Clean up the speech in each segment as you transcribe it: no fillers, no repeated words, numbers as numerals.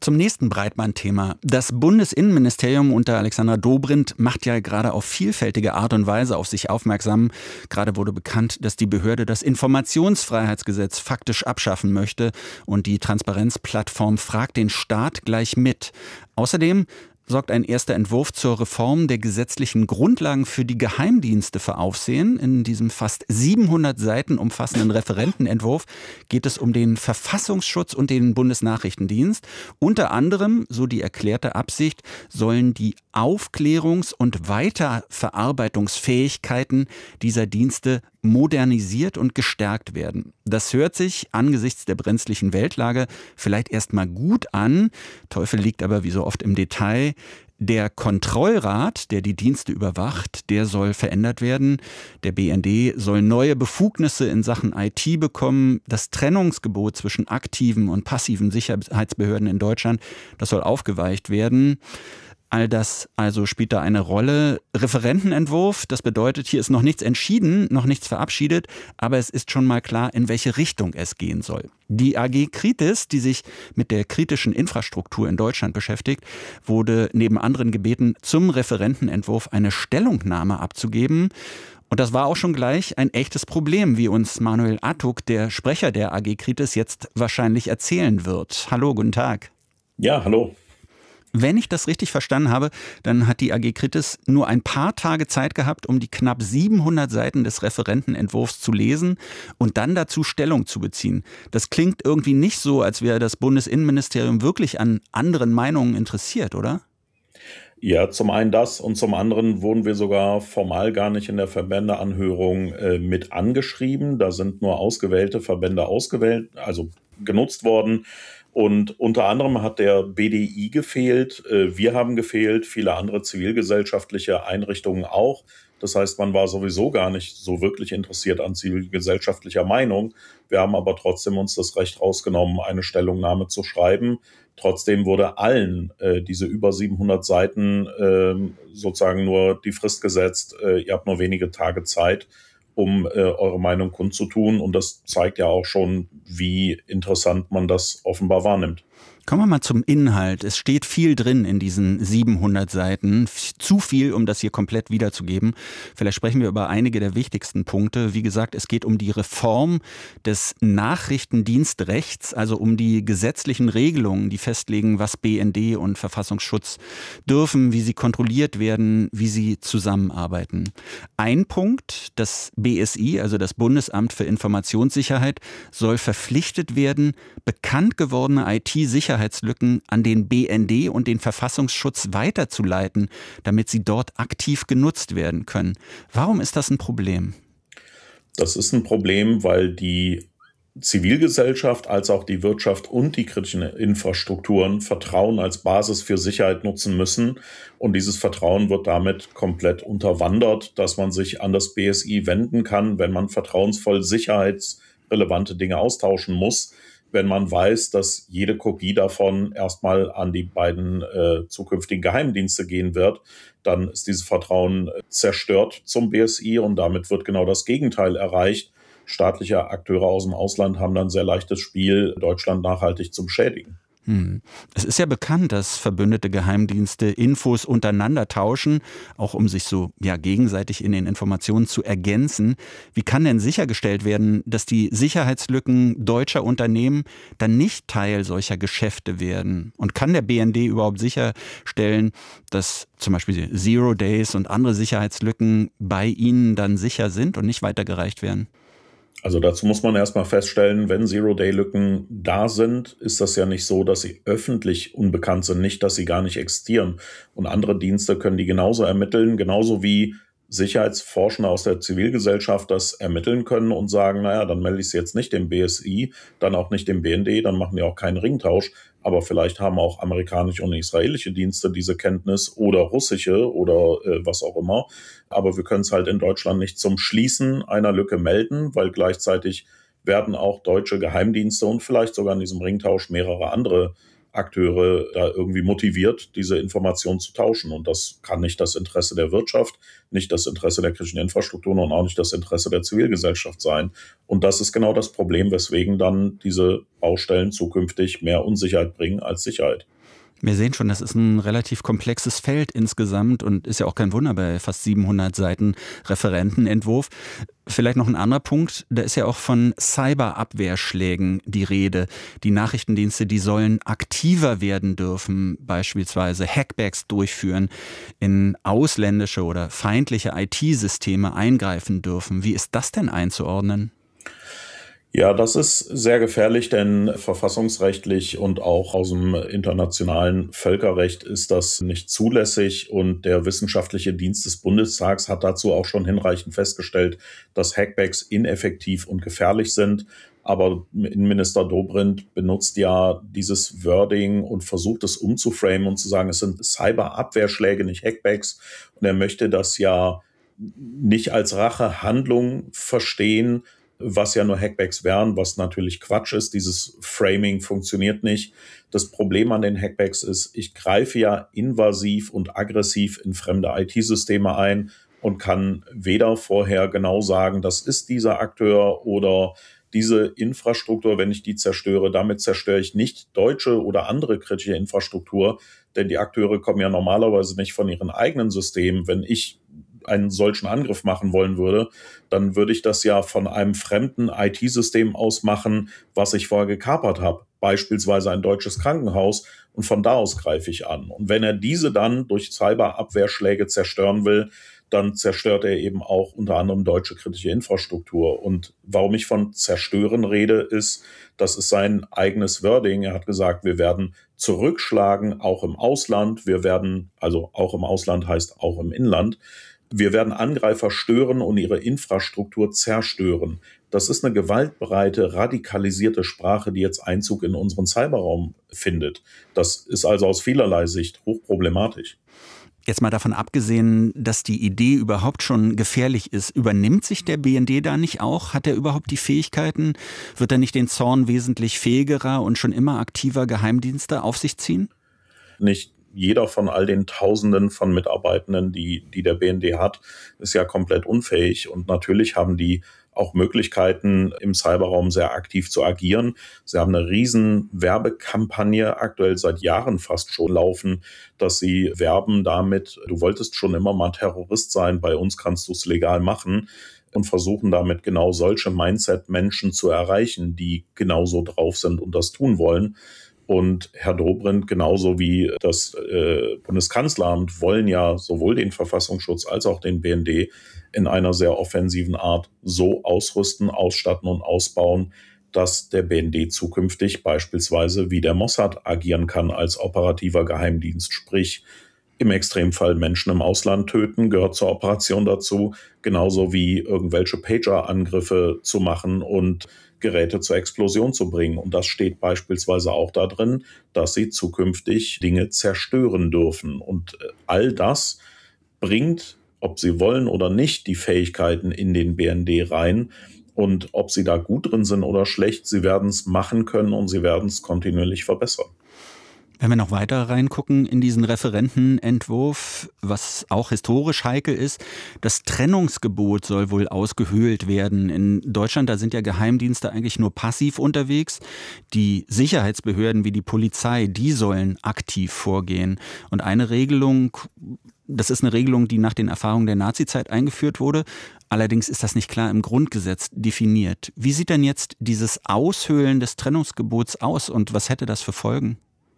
Zum nächsten Breitband-Thema. Das Bundesinnenministerium unter Alexandra Dobrindt macht ja gerade auf vielfältige Art und Weise auf sich aufmerksam. Gerade wurde bekannt, dass die Behörde das Informationsfreiheitsgesetz faktisch abschaffen möchte und die Transparenzplattform Frag den Staat gleich mit. Außerdem sorgt ein erster Entwurf zur Reform der gesetzlichen Grundlagen für die Geheimdienste für Aufsehen. In diesem fast 700 Seiten umfassenden Referentenentwurf geht es um den Verfassungsschutz und den Bundesnachrichtendienst. Unter anderem, so die erklärte Absicht, sollen die Aufklärungs- und Weiterverarbeitungsfähigkeiten dieser Dienste modernisiert und gestärkt werden. Das hört sich angesichts der brenzlichen Weltlage vielleicht erstmal gut an. Teufel liegt aber wie so oft im Detail. Der Kontrollrat, der die Dienste überwacht, der soll verändert werden. Der BND soll neue Befugnisse in Sachen IT bekommen. Das Trennungsgebot zwischen aktiven und passiven Sicherheitsbehörden in Deutschland, das soll aufgeweicht werden. All das also spielt da eine Rolle. Referentenentwurf, das bedeutet, hier ist noch nichts entschieden, noch nichts verabschiedet, aber es ist schon mal klar, in welche Richtung es gehen soll. Die AG Kritis, die sich mit der kritischen Infrastruktur in Deutschland beschäftigt, wurde neben anderen gebeten, zum Referentenentwurf eine Stellungnahme abzugeben. Und das war auch schon gleich ein echtes Problem, wie uns Manuel Attuk, der Sprecher der AG Kritis, jetzt wahrscheinlich erzählen wird. Hallo, guten Tag. Ja, hallo. Wenn ich das richtig verstanden habe, dann hat die AG Kritis nur ein paar Tage Zeit gehabt, um die knapp 700 Seiten des Referentenentwurfs zu lesen und dann dazu Stellung zu beziehen. Das klingt irgendwie nicht so, als wäre das Bundesinnenministerium wirklich an anderen Meinungen interessiert, oder? Ja, zum einen das und zum anderen wurden wir sogar formal gar nicht in der Verbändeanhörung mit angeschrieben. Da sind nur ausgewählte Verbände genutzt worden. Und unter anderem hat der BDI gefehlt, wir haben gefehlt, viele andere zivilgesellschaftliche Einrichtungen auch. Das heißt, man war sowieso gar nicht so wirklich interessiert an zivilgesellschaftlicher Meinung. Wir haben aber trotzdem uns das Recht rausgenommen, eine Stellungnahme zu schreiben. Trotzdem wurde allen diese über 700 Seiten sozusagen nur die Frist gesetzt. Ihr habt nur wenige Tage Zeit, um eure Meinung kundzutun. Und das zeigt ja auch schon, wie interessant man das offenbar wahrnimmt. Kommen wir mal zum Inhalt. Es steht viel drin in diesen 700 Seiten. Zu viel, um das hier komplett wiederzugeben. Vielleicht sprechen wir über einige der wichtigsten Punkte. Wie gesagt, es geht um die Reform des Nachrichtendienstrechts, also um die gesetzlichen Regelungen, die festlegen, was BND und Verfassungsschutz dürfen, wie sie kontrolliert werden, wie sie zusammenarbeiten. Ein Punkt, das BSI, also das Bundesamt für Informationssicherheit, soll verpflichtet werden, bekannt gewordene IT-Sicherheitslücken an den BND und den Verfassungsschutz weiterzuleiten, damit sie dort aktiv genutzt werden können. Warum ist das ein Problem? Das ist ein Problem, weil die Zivilgesellschaft als auch die Wirtschaft und die kritischen Infrastrukturen Vertrauen als Basis für Sicherheit nutzen müssen. Und dieses Vertrauen wird damit komplett unterwandert, dass man sich an das BSI wenden kann, wenn man vertrauensvoll sicherheitsrelevante Dinge austauschen muss. Wenn man weiß, dass jede Kopie davon erstmal an die beiden zukünftigen Geheimdienste gehen wird, dann ist dieses Vertrauen zerstört zum BSI und damit wird genau das Gegenteil erreicht. Staatliche Akteure aus dem Ausland haben dann sehr leichtes Spiel, Deutschland nachhaltig zu beschädigen. Es ist ja bekannt, dass verbündete Geheimdienste Infos untereinander tauschen, auch um sich so gegenseitig in den Informationen zu ergänzen. Wie kann denn sichergestellt werden, dass die Sicherheitslücken deutscher Unternehmen dann nicht Teil solcher Geschäfte werden? Und kann der BND überhaupt sicherstellen, dass zum Beispiel Zero Days und andere Sicherheitslücken bei ihnen dann sicher sind und nicht weitergereicht werden? Also dazu muss man erstmal feststellen, wenn Zero-Day-Lücken da sind, ist das ja nicht so, dass sie öffentlich unbekannt sind, nicht, dass sie gar nicht existieren. Und andere Dienste können die genauso ermitteln, genauso wie Sicherheitsforschende aus der Zivilgesellschaft das ermitteln können und sagen, naja, dann melde ich es jetzt nicht dem BSI, dann auch nicht dem BND, dann machen die auch keinen Ringtausch. Aber vielleicht haben auch amerikanische und israelische Dienste diese Kenntnis oder russische oder was auch immer. Aber wir können es halt in Deutschland nicht zum Schließen einer Lücke melden, weil gleichzeitig werden auch deutsche Geheimdienste und vielleicht sogar in diesem Ringtausch mehrere andere Akteure da irgendwie motiviert, diese Informationen zu tauschen. Und das kann nicht das Interesse der Wirtschaft, nicht das Interesse der kritischen Infrastrukturen und auch nicht das Interesse der Zivilgesellschaft sein. Und das ist genau das Problem, weswegen dann diese Baustellen zukünftig mehr Unsicherheit bringen als Sicherheit. Wir sehen schon, das ist ein relativ komplexes Feld insgesamt und ist ja auch kein Wunder bei fast 700 Seiten Referentenentwurf. Vielleicht noch ein anderer Punkt, da ist ja auch von Cyberabwehrschlägen die Rede. Die Nachrichtendienste, die sollen aktiver werden dürfen, beispielsweise Hackbacks durchführen, in ausländische oder feindliche IT-Systeme eingreifen dürfen. Wie ist das denn einzuordnen? Ja, das ist sehr gefährlich, denn verfassungsrechtlich und auch aus dem internationalen Völkerrecht ist das nicht zulässig. Und der Wissenschaftliche Dienst des Bundestags hat dazu auch schon hinreichend festgestellt, dass Hackbacks ineffektiv und gefährlich sind. Aber Innenminister Dobrindt benutzt ja dieses Wording und versucht es umzuframen und zu sagen, es sind Cyberabwehrschläge, nicht Hackbacks. Und er möchte das ja nicht als Rachehandlung verstehen, was ja nur Hackbacks wären, was natürlich Quatsch ist. Dieses Framing funktioniert nicht. Das Problem an den Hackbacks ist, ich greife ja invasiv und aggressiv in fremde IT-Systeme ein und kann weder vorher genau sagen, das ist dieser Akteur oder diese Infrastruktur, wenn ich die zerstöre, damit zerstöre ich nicht deutsche oder andere kritische Infrastruktur, denn die Akteure kommen ja normalerweise nicht von ihren eigenen Systemen. Wenn ich einen solchen Angriff machen wollen würde, dann würde ich das ja von einem fremden IT-System aus machen, was ich vorher gekapert habe, beispielsweise ein deutsches Krankenhaus, und von da aus greife ich an. Und wenn er diese dann durch Cyberabwehrschläge zerstören will, dann zerstört er eben auch unter anderem deutsche kritische Infrastruktur. Und warum ich von zerstören rede, ist, das ist sein eigenes Wording. Er hat gesagt, wir werden zurückschlagen, auch im Ausland. Wir werden, also auch im Ausland heißt auch im Inland, wir werden Angreifer stören und ihre Infrastruktur zerstören. Das ist eine gewaltbereite, radikalisierte Sprache, die jetzt Einzug in unseren Cyberraum findet. Das ist also aus vielerlei Sicht hochproblematisch. Jetzt mal davon abgesehen, dass die Idee überhaupt schon gefährlich ist, übernimmt sich der BND da nicht auch? Hat er überhaupt die Fähigkeiten? Wird er nicht den Zorn wesentlich fähigerer und schon immer aktiver Geheimdienste auf sich ziehen? Nicht jeder von all den Tausenden von Mitarbeitenden, die der BND hat, ist ja komplett unfähig. Und natürlich haben die auch Möglichkeiten, im Cyberraum sehr aktiv zu agieren. Sie haben eine riesen Werbekampagne aktuell seit Jahren fast schon laufen, dass sie werben damit, du wolltest schon immer mal Terrorist sein, bei uns kannst du es legal machen, und versuchen damit genau solche Mindset-Menschen zu erreichen, die genauso drauf sind und das tun wollen. Und Herr Dobrindt genauso wie das Bundeskanzleramt wollen ja sowohl den Verfassungsschutz als auch den BND in einer sehr offensiven Art so ausrüsten, ausstatten und ausbauen, dass der BND zukünftig beispielsweise wie der Mossad agieren kann als operativer Geheimdienst. Sprich, im Extremfall Menschen im Ausland töten, gehört zur Operation dazu, genauso wie irgendwelche Pager-Angriffe zu machen und Geräte zur Explosion zu bringen. Und das steht beispielsweise auch da drin, dass sie zukünftig Dinge zerstören dürfen. Und all das bringt, ob sie wollen oder nicht, die Fähigkeiten in den BND rein. Und ob sie da gut drin sind oder schlecht, sie werden es machen können und sie werden es kontinuierlich verbessern. Wenn wir noch weiter reingucken in diesen Referentenentwurf, was auch historisch heikel ist, das Trennungsgebot soll wohl ausgehöhlt werden. In Deutschland, da sind ja Geheimdienste eigentlich nur passiv unterwegs. Die Sicherheitsbehörden wie die Polizei, die sollen aktiv vorgehen. Und eine Regelung, das ist eine Regelung, die nach den Erfahrungen der Nazizeit eingeführt wurde. Allerdings ist das nicht klar im Grundgesetz definiert. Wie sieht denn jetzt dieses Aushöhlen des Trennungsgebots aus und was hätte das für Folgen?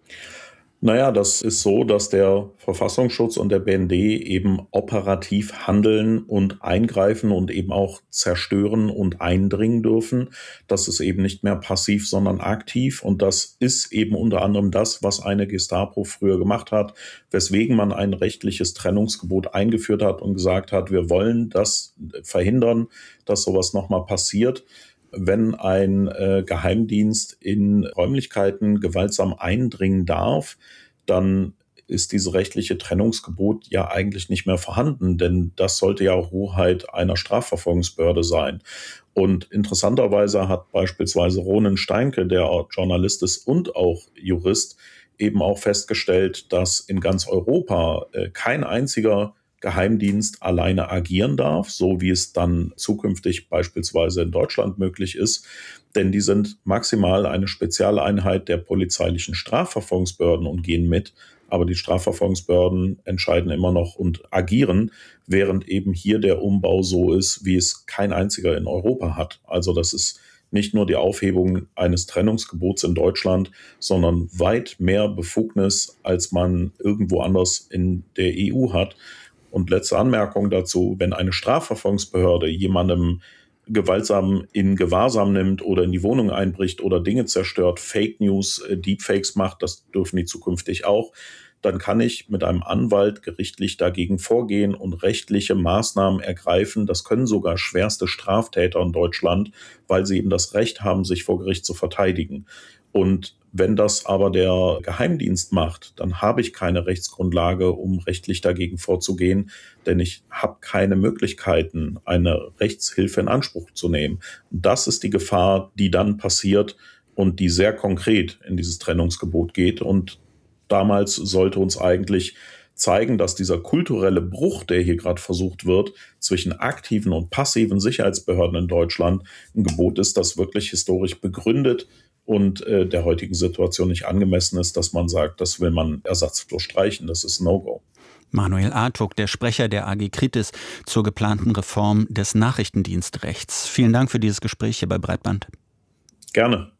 Naja, das ist so, dass der Verfassungsschutz und der BND eben operativ handeln und eingreifen und eben auch zerstören und eindringen dürfen. Das ist eben nicht mehr passiv, sondern aktiv. Und das ist eben unter anderem das, was eine Gestapo früher gemacht hat, weswegen man ein rechtliches Trennungsgebot eingeführt hat und gesagt hat, wir wollen das verhindern, dass sowas nochmal passiert. Wenn ein Geheimdienst in Räumlichkeiten gewaltsam eindringen darf, dann ist dieses rechtliche Trennungsgebot ja eigentlich nicht mehr vorhanden, denn das sollte ja Hoheit einer Strafverfolgungsbehörde sein. Und interessanterweise hat beispielsweise Ronen Steinke, der Journalist ist und auch Jurist, eben auch festgestellt, dass in ganz Europa kein einziger Geheimdienst alleine agieren darf, so wie es dann zukünftig beispielsweise in Deutschland möglich ist. Denn die sind maximal eine Spezialeinheit der polizeilichen Strafverfolgungsbehörden und gehen mit. Aber die Strafverfolgungsbehörden entscheiden immer noch und agieren, während eben hier der Umbau so ist, wie es kein einziger in Europa hat. Also das ist nicht nur die Aufhebung eines Trennungsgebots in Deutschland, sondern weit mehr Befugnis, als man irgendwo anders in der EU hat. Und letzte Anmerkung dazu: Wenn eine Strafverfolgungsbehörde jemandem gewaltsam in Gewahrsam nimmt oder in die Wohnung einbricht oder Dinge zerstört, Fake News, Deepfakes macht, das dürfen die zukünftig auch, dann kann ich mit einem Anwalt gerichtlich dagegen vorgehen und rechtliche Maßnahmen ergreifen. Das können sogar schwerste Straftäter in Deutschland, weil sie eben das Recht haben, sich vor Gericht zu verteidigen. Und wenn das aber der Geheimdienst macht, dann habe ich keine Rechtsgrundlage, um rechtlich dagegen vorzugehen, denn ich habe keine Möglichkeiten, eine Rechtshilfe in Anspruch zu nehmen. Und das ist die Gefahr, die dann passiert und die sehr konkret in dieses Trennungsgebot geht. Und damals sollte uns eigentlich zeigen, dass dieser kulturelle Bruch, der hier gerade versucht wird, zwischen aktiven und passiven Sicherheitsbehörden in Deutschland ein Gebot ist, das wirklich historisch begründet und der heutigen Situation nicht angemessen ist, dass man sagt, das will man ersatzlos streichen. Das ist No-Go. Manuel Artuk, der Sprecher der AG Kritis zur geplanten Reform des Nachrichtendienstrechts. Vielen Dank für dieses Gespräch hier bei Breitband. Gerne.